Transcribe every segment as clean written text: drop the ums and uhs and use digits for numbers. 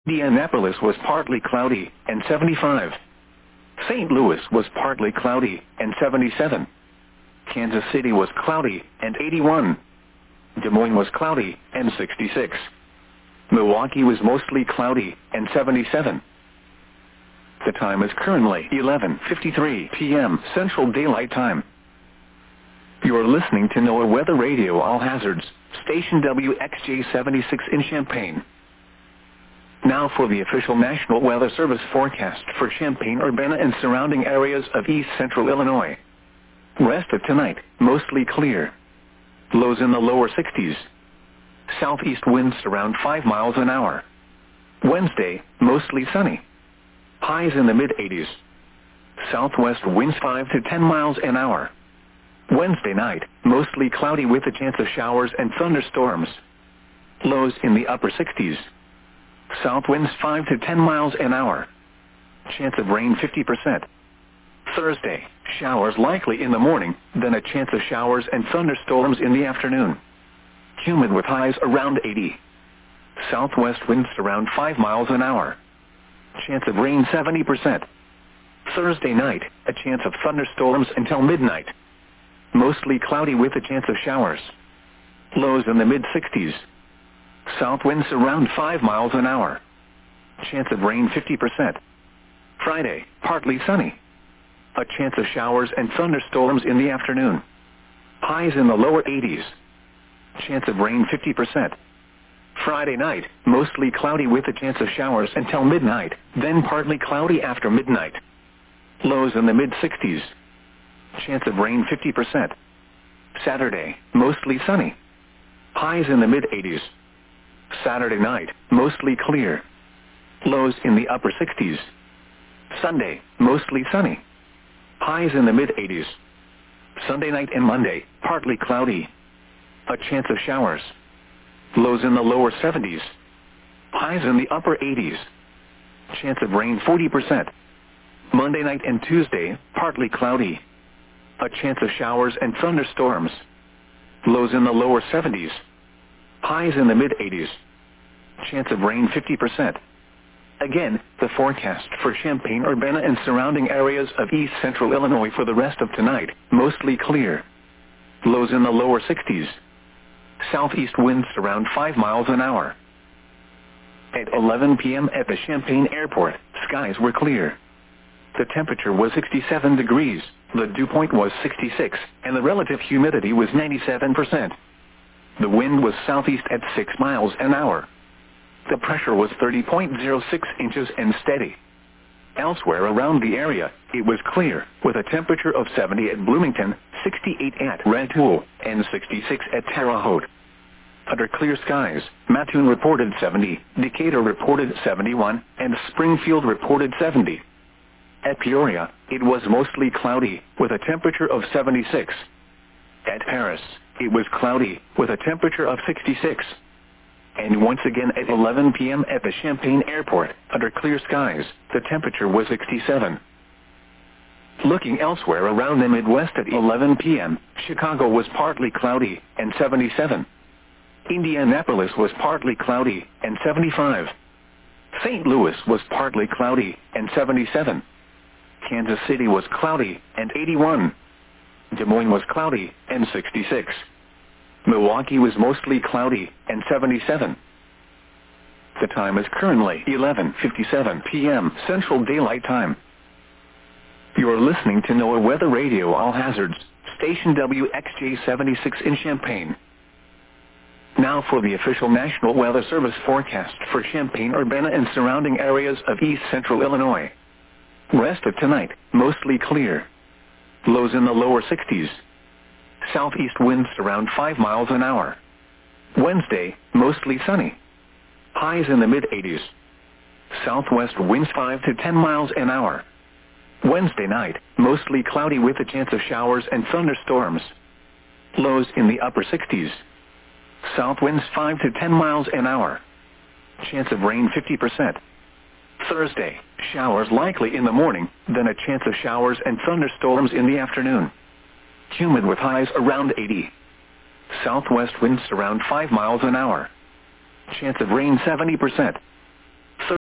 Indianapolis was partly cloudy and 75. St. Louis was partly cloudy and 77. Kansas City was cloudy and 81. Des Moines was cloudy and 66. Milwaukee was mostly cloudy and 77. The time is currently 11:53 p.m. Central Daylight Time. You are listening to NOAA Weather Radio All Hazards, station WXJ 76 in Champaign. Now for the official National Weather Service forecast for Champaign-Urbana and surrounding areas of east central Illinois. Rest of tonight, mostly clear. Lows in the lower 60s. Southeast winds around 5 miles an hour. Wednesday, mostly sunny. Highs in the mid-80s. Southwest winds 5 to 10 miles an hour. Wednesday night, mostly cloudy with a chance of showers and thunderstorms. Lows in the upper 60s. South winds 5 to 10 miles an hour. Chance of rain 50%. Thursday, showers likely in the morning, then a chance of showers and thunderstorms in the afternoon. Humid with highs around 80. Southwest winds around 5 miles an hour. Chance of rain 70%. Thursday night, a chance of thunderstorms until midnight. Mostly cloudy with a chance of showers. Lows in the mid-60s. South winds around 5 miles an hour. Chance of rain 50%. Friday, partly sunny. A chance of showers and thunderstorms in the afternoon. Highs in the lower 80s. Chance of rain 50%. Friday night, mostly cloudy with a chance of showers until midnight, then partly cloudy after midnight. Lows in the mid-60s. Chance of rain 50%. Saturday, mostly sunny. Highs in the mid-80s. Saturday night, mostly clear. Lows in the upper 60s. Sunday, mostly sunny. Highs in the mid-80s. Sunday night and Monday, partly cloudy. A chance of showers. Lows in the lower 70s. Highs in the upper 80s. Chance of rain 40%. Monday night and Tuesday, partly cloudy. A chance of showers and thunderstorms. Lows in the lower 70s. Highs in the mid-80s. Chance of rain 50%. Again, the forecast for Champaign-Urbana and surrounding areas of east central Illinois for the rest of tonight, mostly clear. Lows in the lower 60s. Southeast winds around 5 miles an hour. At 11 p.m. at the Champaign Airport, skies were clear. The temperature was 67 degrees, the dew point was 66, and the relative humidity was 97%. The wind was southeast at 6 miles an hour. The pressure was 30.06 inches and steady. Elsewhere around the area, it was clear, with a temperature of 70 at Bloomington, 68 at Rantoul, and 66 at Terre Haute. Under clear skies, Mattoon reported 70, Decatur reported 71, and Springfield reported 70. At Peoria, it was mostly cloudy, with a temperature of 76. At Paris, it was cloudy, with a temperature of 66. And once again at 11 p.m. at the Champaign Airport, under clear skies, the temperature was 67. Looking elsewhere around the Midwest at 11 p.m., Chicago was partly cloudy, and 77. Indianapolis was partly cloudy, and 75. St. Louis was partly cloudy, and 77. Kansas City was cloudy, and 81. Des Moines was cloudy, and 66. Milwaukee was mostly cloudy, and 77. The time is currently 11:57 p.m. Central Daylight Time. You are listening to NOAA Weather Radio All Hazards, station WXJ 76 in Champaign. Now for the official National Weather Service forecast for Champaign-Urbana and surrounding areas of east central Illinois. Rest of tonight, mostly clear. Lows in the lower 60s. Southeast winds around 5 miles an hour. Wednesday, mostly sunny. Highs in the mid-80s. Southwest winds 5 to 10 miles an hour. Wednesday night, mostly cloudy with a chance of showers and thunderstorms. Lows in the upper 60s. South winds 5 to 10 miles an hour. Chance of rain 50%. Thursday, showers likely in the morning, then a chance of showers and thunderstorms in the afternoon. Humid with highs around 80. Southwest winds around 5 miles an hour. Chance of rain 70%.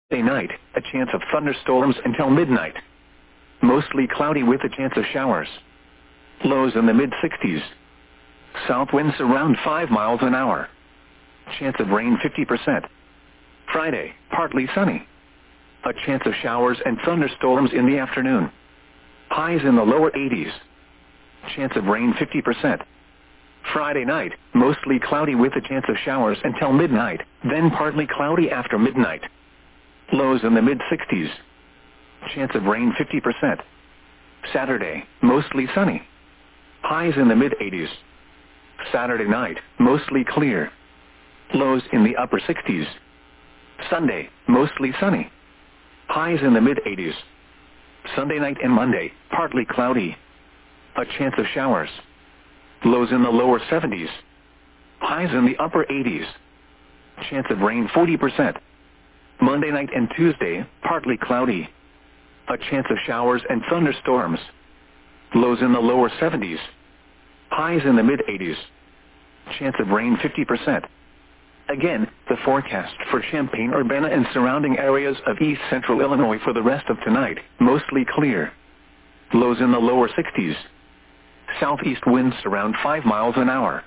Thursday night, a chance of thunderstorms until midnight. Mostly cloudy with a chance of showers. Lows in the mid-60s. South winds around 5 miles an hour. Chance of rain 50%. Friday, partly sunny. A chance of showers and thunderstorms in the afternoon. Highs in the lower 80s. Chance of rain 50%. Friday night, mostly cloudy with a chance of showers until midnight, then partly cloudy after midnight. Lows in the mid-60s. Chance of rain 50%. Saturday, mostly sunny. Highs in the mid-80s. Saturday night, mostly clear. Lows in the upper 60s. Sunday, mostly sunny. Highs in the mid-80s. Sunday night and Monday, partly cloudy. A chance of showers. Lows in the lower 70s. Highs in the upper 80s. Chance of rain 40%. Monday night and Tuesday, partly cloudy. A chance of showers and thunderstorms. Lows in the lower 70s. Highs in the mid-80s. Chance of rain 50%. Again, the forecast for Champaign-Urbana and surrounding areas of east central Illinois for the rest of tonight, mostly clear. Lows in the lower 60s. Southeast winds around 5 miles an hour.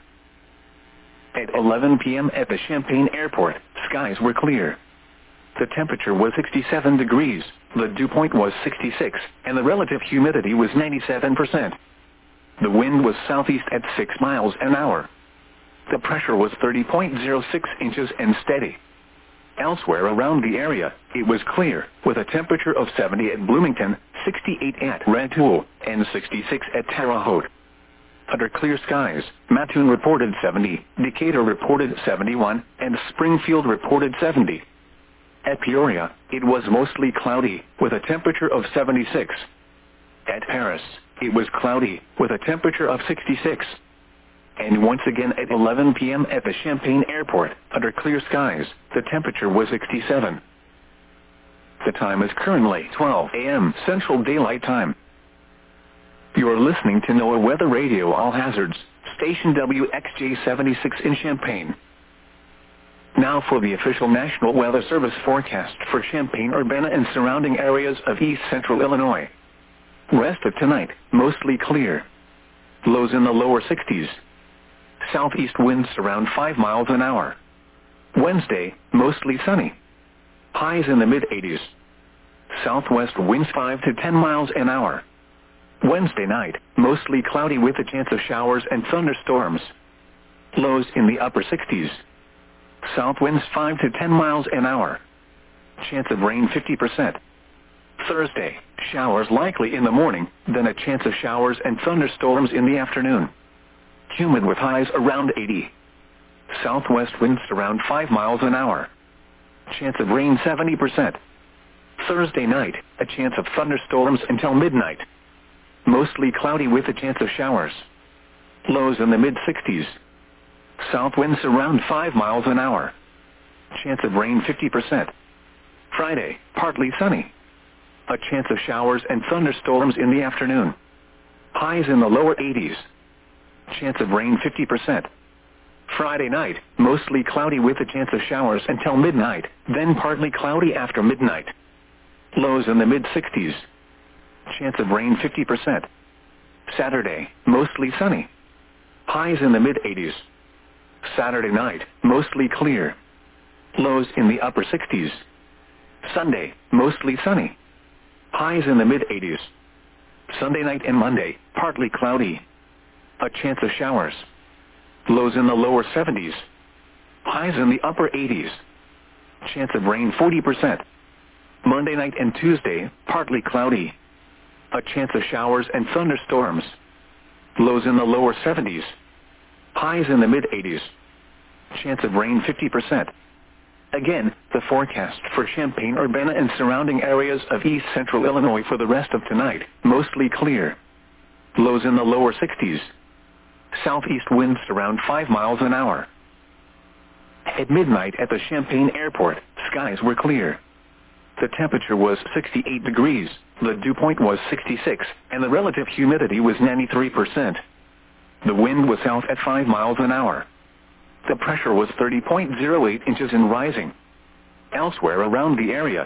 At 11 p.m. at the Champaign Airport, skies were clear. The temperature was 67 degrees, the dew point was 66, and the relative humidity was 97%. The wind was southeast at 6 miles an hour. The pressure was 30.06 inches and steady. Elsewhere around the area, it was clear, with a temperature of 70 at Bloomington, 68 at Rantoul, and 66 at Terre Haute. Under clear skies, Mattoon reported 70, Decatur reported 71, and Springfield reported 70. At Peoria, it was mostly cloudy, with a temperature of 76. At Paris, it was cloudy, with a temperature of 66. And once again at 11 p.m. at the Champaign Airport, under clear skies, the temperature was 67. The time is currently 12 a.m. Central Daylight Time. You are listening to NOAA Weather Radio All Hazards, station WXJ-76 in Champaign. Now for the official National Weather Service forecast for Champaign-Urbana and surrounding areas of east central Illinois. Rest of tonight, mostly clear. Lows in the lower 60s. Southeast winds around 5 miles an hour. Wednesday, mostly sunny. Highs in the mid-80s. Southwest winds 5 to 10 miles an hour. Wednesday night, mostly cloudy with a chance of showers and thunderstorms. Lows in the upper 60s. South winds 5 to 10 miles an hour. Chance of rain 50%. Thursday, showers likely in the morning, then a chance of showers and thunderstorms in the afternoon. Humid with highs around 80. Southwest winds around 5 miles an hour. Chance of rain 70%. Thursday night, a chance of thunderstorms until midnight. Mostly cloudy with a chance of showers. Lows in the mid-60s. South winds around 5 miles an hour. Chance of rain 50%. Friday, partly sunny. A chance of showers and thunderstorms in the afternoon. Highs in the lower 80s. Chance of rain 50%. Friday night, mostly cloudy with a chance of showers until midnight, then partly cloudy after midnight. Lows in the mid-60s. Chance of rain 50%. Saturday, mostly sunny. Highs in the mid-80s. Saturday night, mostly clear. Lows in the upper 60s. Sunday, mostly sunny. Highs in the mid-80s. Sunday night and Monday, partly cloudy. A chance of showers. Lows in the lower 70s. Highs in the upper 80s. Chance of rain 40%. Monday night and Tuesday, partly cloudy. A chance of showers and thunderstorms. Lows in the lower 70s. Highs in the mid-80s. Chance of rain 50%. Again, the forecast for Champaign-Urbana and surrounding areas of east central Illinois for the rest of tonight, mostly clear. Lows in the lower 60s. Southeast winds around 5 miles an hour. At midnight at the Champaign Airport, skies were clear. The temperature was 68 degrees, the dew point was 66, and the relative humidity was 93%. The wind was south at 5 miles an hour. The pressure was 30.08 inches and rising. Elsewhere around the area,